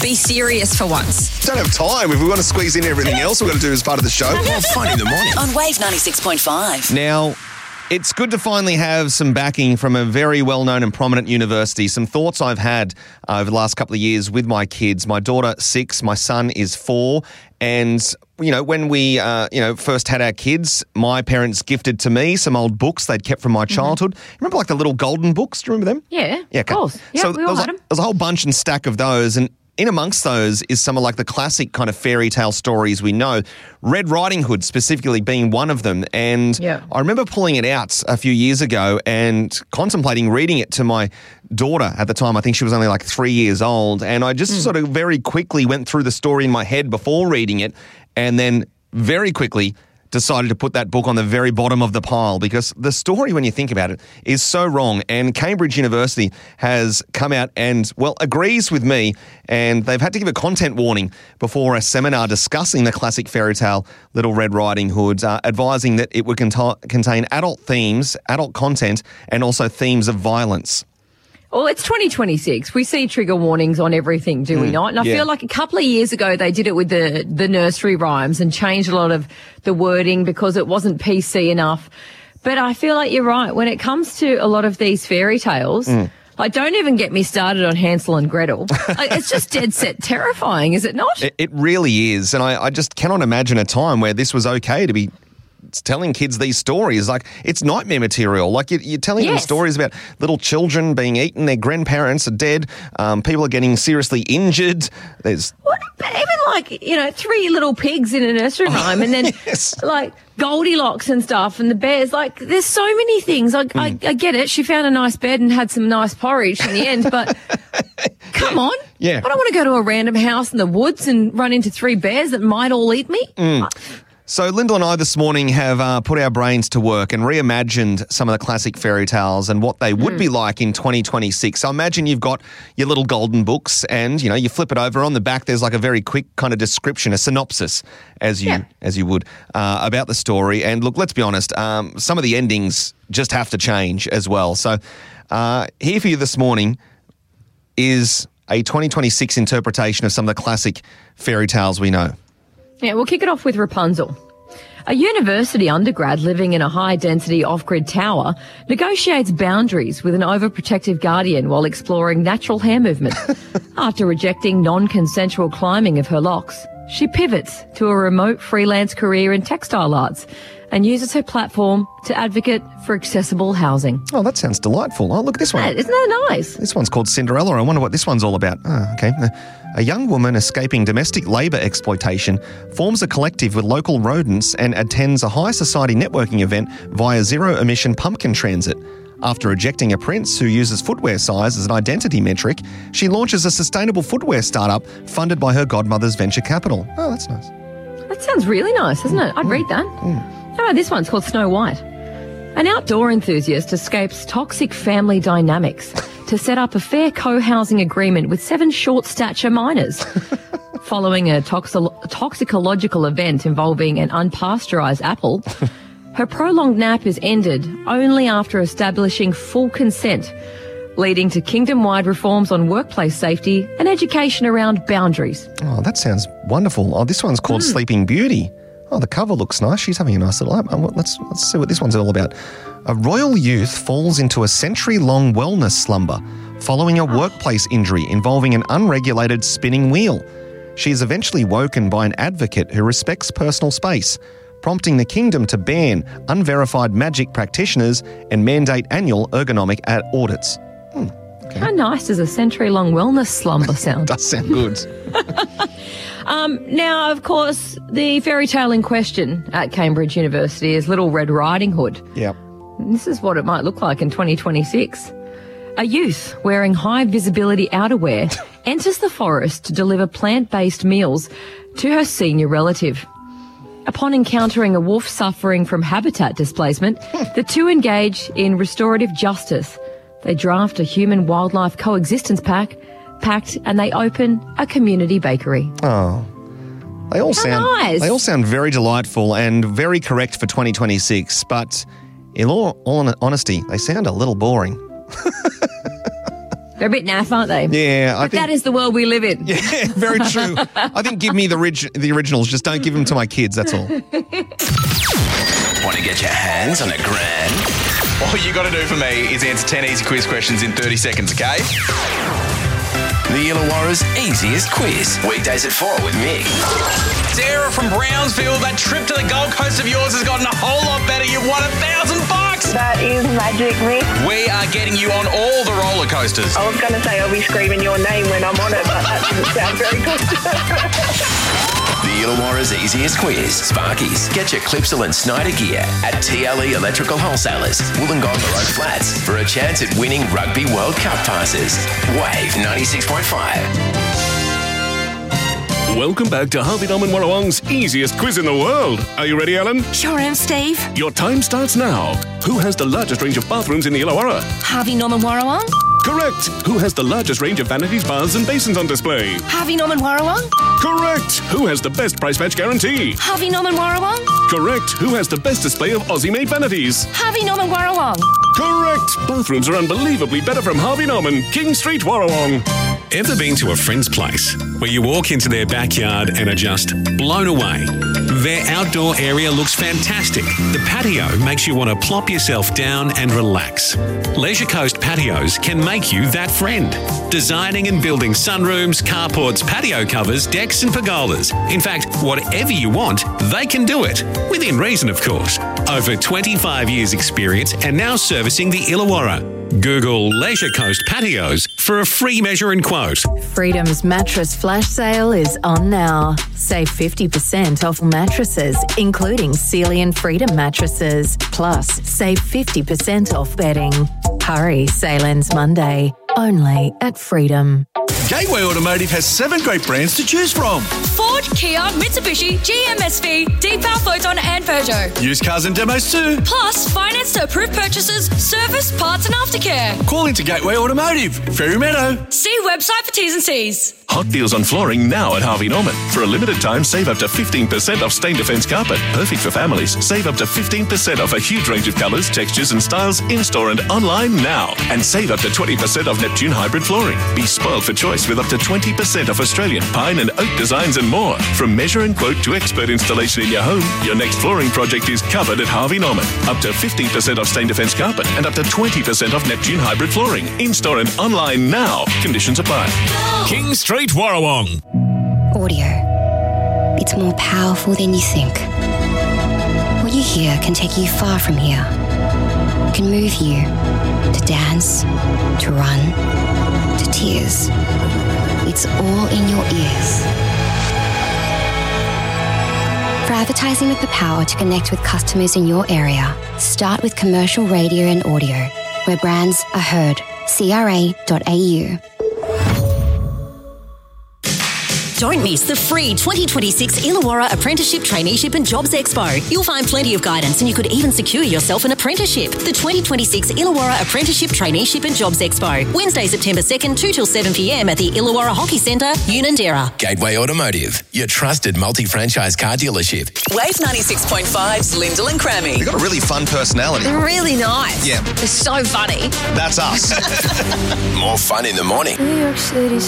Be serious for once. Don't have time. If we want to squeeze in everything else we've got to do as part of the show. More fun in the morning. On Wave 96.5. Now, it's good to finally have some backing from a very well-known and prominent university. Some thoughts I've had over the last couple of years with my kids. My daughter, 6, my son is 4. And, when we, first had our kids, my parents gifted to me some old books they'd kept from my childhood. Remember like the little golden books? Do you remember them? Yeah, okay. of course. Yeah, so we all had them. There's a whole bunch and stack of those. And in amongst those is some of like the classic kind of fairy tale stories we know. Red Riding Hood specifically being one of them. And I remember pulling it out a few years ago and contemplating reading it to my daughter at the time. I think she was only like 3 years old. And I just sort of very quickly went through the story in my head before reading it, and then very quickly decided to put that book on the very bottom of the pile because the story, when you think about it, is so wrong. And Cambridge University has come out and, agrees with me, and they've had to give a content warning before a seminar discussing the classic fairy tale Little Red Riding Hood, advising that it would contain adult themes, adult content, and also themes of violence. Well, it's 2026. We see trigger warnings on everything, do we not? And I feel like a couple of years ago they did it with the nursery rhymes and changed a lot of the wording because it wasn't PC enough. But I feel like you're right. When it comes to a lot of these fairy tales, don't even get me started on Hansel and Gretel. It's just dead set terrifying, is it not? It really is. And I just cannot imagine a time where this was okay to be telling kids these stories. Like, it's nightmare material. Like, you're telling them stories about little children being eaten, their grandparents are dead, people are getting seriously injured. There's... Even 3 little pigs in a nursery rhyme and then like Goldilocks and stuff and the bears. Like, there's so many things. I get it. She found a nice bed and had some nice porridge in the end, but come on. Yeah. I don't want to go to a random house in the woods and run into 3 bears that might all eat me. So Lyndall and I this morning have put our brains to work and reimagined some of the classic fairy tales and what they would be like in 2026. So imagine you've got your little golden books and, you flip it over. On the back, there's like a very quick kind of description, a synopsis, as you would, about the story. And look, let's be honest, some of the endings just have to change as well. So here for you this morning is a 2026 interpretation of some of the classic fairy tales we know. Yeah, we'll kick it off with Rapunzel. A university undergrad living in a high-density off-grid tower negotiates boundaries with an overprotective guardian while exploring natural hair movement. After rejecting non-consensual climbing of her locks, she pivots to a remote freelance career in textile arts and uses her platform to advocate for accessible housing. Oh, that sounds delightful. Oh, look at this one. Isn't that nice? This one's called Cinderella. I wonder what this one's all about. Oh, okay. A young woman escaping domestic labour exploitation forms a collective with local rodents and attends a high society networking event via zero-emission pumpkin transit. After rejecting a prince who uses footwear size as an identity metric, she launches a sustainable footwear startup funded by her godmother's venture capital. Oh, that's nice. That sounds really nice, doesn't it? I'd read that. How about this one's called Snow White? An outdoor enthusiast escapes toxic family dynamics to set up a fair co-housing agreement with 7 short-stature minors. Following a toxicological event involving an unpasteurized apple, her prolonged nap is ended only after establishing full consent, leading to kingdom-wide reforms on workplace safety and education around boundaries. Oh, that sounds wonderful. Oh, this one's called Sleeping Beauty. Oh, the cover looks nice. She's having a nice little... Let's see what this one's all about. A royal youth falls into a century-long wellness slumber following a workplace injury involving an unregulated spinning wheel. She is eventually woken by an advocate who respects personal space, prompting the kingdom to ban unverified magic practitioners and mandate annual ergonomic audits. Okay. How nice does a century-long wellness slumber sound? Does sound good. Now, of course, the fairy tale in question at Cambridge University is Little Red Riding Hood. Yep. This is what it might look like in 2026. A youth wearing high-visibility outerwear enters the forest to deliver plant-based meals to her senior relative. Upon encountering a wolf suffering from habitat displacement, the two engage in restorative justice. They draft a human-wildlife coexistence pact and they open a community bakery. Oh. They all nice. They all sound very delightful and very correct for 2026, but in all honesty, they sound a little boring. They're a bit naff, aren't they? Yeah. But that is the world we live in. Yeah, very true. I think give me the originals. Just don't give them to my kids, that's all. Want to get your hands on a grand? All you got to do for me is answer 10 easy quiz questions in 30 seconds, okay? The Illawarra's easiest quiz. Weekdays at 4 with Mick. Sarah from Brownsville, that trip to the Gold Coast of yours has gotten a whole lot better. You've won $1,000. That is magic, Mick. We are getting you on all the roller coasters. I was going to say I'll be screaming your name when I'm on it, but that doesn't sound very good. The Illawarra's easiest quiz. Sparkies. Get your Clipsal and Snyder gear at TLE Electrical Wholesalers, Wollongong Road Flats, for a chance at winning Rugby World Cup passes. Wave 96.5. Welcome back to Harvey Norman Warrawong's easiest quiz in the world. Are you ready, Alan? Sure am, Steve. Your time starts now. Who has the largest range of bathrooms in the Illawarra? Harvey Norman Warrawong. Correct. Who has the largest range of vanities, baths and basins on display? Harvey Norman Warrawong. Correct. Who has the best price match guarantee? Harvey Norman Warrawong. Correct. Who has the best display of Aussie-made vanities? Harvey Norman Warrawong. Correct. Bathrooms are unbelievably better from Harvey Norman, King Street, Warrawong. Ever been to a friend's place where you walk into their backyard and are just blown away? Their outdoor area looks fantastic. The patio makes you want to plop yourself down and relax. Leisure Coast Patios can make you that friend. Designing and building sunrooms, carports, patio covers, decks and pergolas. In fact, whatever you want, they can do it. Within reason, of course. Over 25 years experience and now servicing the Illawarra. Google Leisure Coast Patios for a free measure and quote. Freedom's mattress flash sale is on now. Save 50% off mattresses, including Sealy and Freedom mattresses. Plus, save 50% off bedding. Hurry, sale ends Monday. Only at Freedom. Gateway Automotive has 7 great brands to choose from. Ford, Kia, Mitsubishi, GMSV, Deepal, Photon and Peugeot. Used cars and demos too. Plus, finance to approved purchases, service, parts and aftercare. Call into Gateway Automotive, Ferry Meadow. See website for T's and C's. Hot deals on flooring now at Harvey Norman. For a limited time, save up to 15% off stain defense carpet. Perfect for families. Save up to 15% off a huge range of colours, textures and styles in-store and online now. And save up to 20% off Neptune hybrid flooring. Be spoiled for choice with up to 20% off Australian pine and oak designs and more. From measure and quote to expert installation in your home, your next flooring project is covered at Harvey Norman. Up to 15% off stain defense carpet and up to 20% off Neptune hybrid flooring. In-store and online now. Conditions apply. King Street, Warrawong. Audio. It's more powerful than you think. What you hear can take you far from here. It can move you to dance, to run, to tears. It's all in your ears. For advertising with the power to connect with customers in your area, start with commercial radio and audio, where brands are heard. CRA.au. Don't miss the free 2026 Illawarra Apprenticeship, Traineeship and Jobs Expo. You'll find plenty of guidance and you could even secure yourself an apprenticeship. The 2026 Illawarra Apprenticeship, Traineeship and Jobs Expo. Wednesday, September 2nd, 2 till 7 p.m. at the Illawarra Hockey Centre, Unanderra. Gateway Automotive, your trusted multi-franchise car dealership. Wave 96.5's Lyndall and Crammy. They've got a really fun personality. Really nice. Yeah. They're so funny. That's us. More fun in the morning. New York City